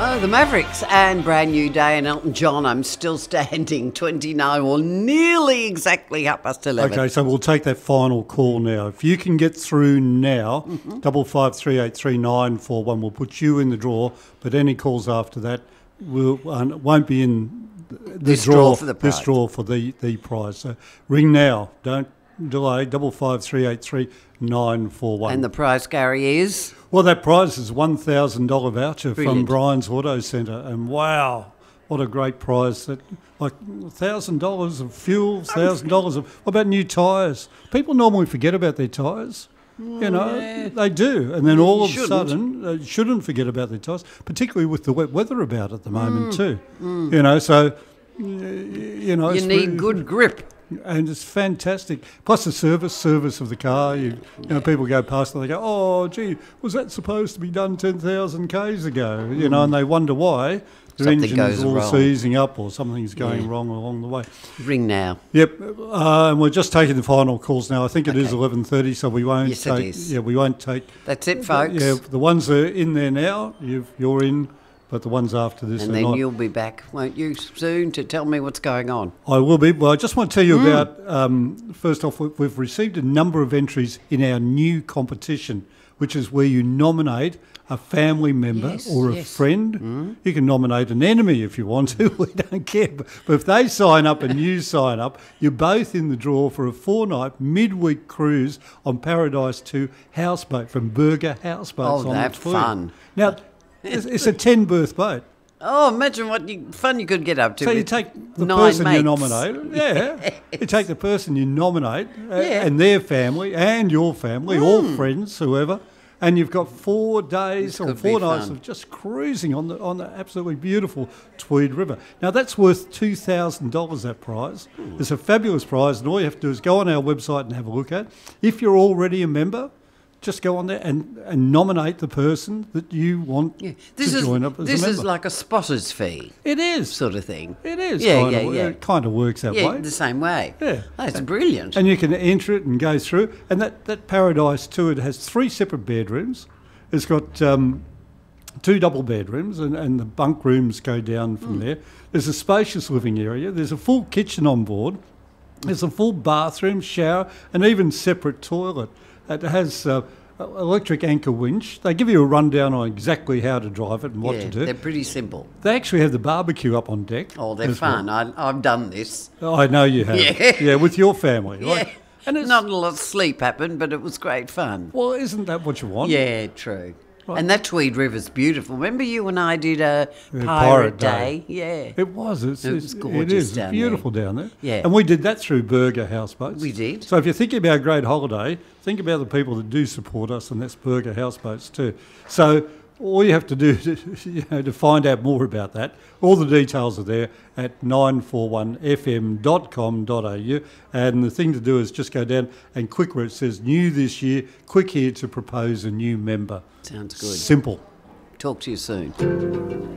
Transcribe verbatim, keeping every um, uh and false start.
Oh, the Mavericks and Brand New Day and Elton John. I'm still standing. twenty-nine or nearly exactly half past eleven. Okay, so we'll take that final call now. If you can get through now, mm-hmm. double five three eight three nine four one will put you in the draw. But any calls after that will uh, won't be in the this draw, draw for the prize. This draw for the the prize. So ring now. Don't delay. Double five three eight three nine four one. And the prize, Gary, is? Well, that prize is one thousand dollars voucher Brilliant. from Brian's Auto Centre. And wow, what a great prize. That like one thousand dollars of fuel, one thousand dollars of... What about new tyres? People normally forget about their tyres. You know, yeah. they do. And then all you of shouldn't. a sudden, they shouldn't forget about their tyres, particularly with the wet weather about at the moment mm. too. Mm. You know, so, you know... You it's need really, good grip. And it's fantastic. Plus the service, service of the car. You, you know, people go past and they go, "Oh, gee, was that supposed to be done ten thousand k's ago?" You know, and they wonder why their Something engine goes is all wrong. seizing up or something's going Yeah. wrong along the way. Ring now. Yep, uh, and we're just taking the final calls now. I think it Okay. is eleven thirty, so we won't Yes, it take. is. Yeah, we won't take. That's it, folks. Yeah, the ones that are in there now, you've, you're in. But the ones after this And are then not. you'll be back, won't you, soon, to tell me what's going on? I will be. Well, I just want to tell you Mm. about, um, first off, we- we've received a number of entries in our new competition, which is where you nominate a family member Yes, or a yes. friend. Mm. You can nominate an enemy if you want to. We don't care. But if they sign up and you sign up, you're both in the draw for a four-night midweek cruise on Paradise two houseboat from Burger Houseboats Oh, on that's the Tweed. fun. Now, it's, it's a ten-berth boat. Oh, imagine what you, fun you could get up to. So you with take the nine person mates. you nominate, yeah. You take the person you nominate uh, Yeah. and their family and your family, all friends, whoever, and you've got four days This or could four be nights fun. of just cruising on the on the absolutely beautiful Tweed River. Now that's worth two thousand dollars. That prize. It's a fabulous prize, and all you have to do is go on our website and have a look at. If you're already a member, just go on there and, and nominate the person that you want Yeah. This to is join up as this a member. is like a spotter's fee It is. sort of thing. It is. Yeah, kind yeah, of, yeah. It kind of works that Yeah, way. the same way. Yeah. That's brilliant. And you can enter it and go through. And that, that Paradise too, it has three separate bedrooms. It's got um, two double bedrooms and, and the bunk rooms go down from Mm. there. There's a spacious living area. There's a full kitchen on board. There's a full bathroom, shower, and even separate toilet. It has uh, electric anchor winch. They give you a rundown on exactly how to drive it and what yeah, to do. they're pretty simple. They actually have the barbecue up on deck. Oh, they're as well. fun. I, I've done this. I know you have. Yeah. Yeah, with your family. Yeah. Right? And it's, Not a lot of sleep happened, but it was great fun. well, isn't that what you want? Yeah, true. Right. And that Tweed River's beautiful. Remember you and I did a Yeah, pirate, Pirate day? Day. Yeah. It was. It's, It it's, was It gorgeous is. down It's beautiful there. down there. Yeah. And we did that through Burger Houseboats. We did. So if you're thinking about a great holiday, think about the people that do support us, and that's Burger Houseboats too. So all you have to do to, you know, to find out more about that, all the details are there at nine four one f m dot com dot a u. And the thing to do is just go down and click where it says new this year, click here to propose a new member. Sounds good. Simple. Talk to you soon.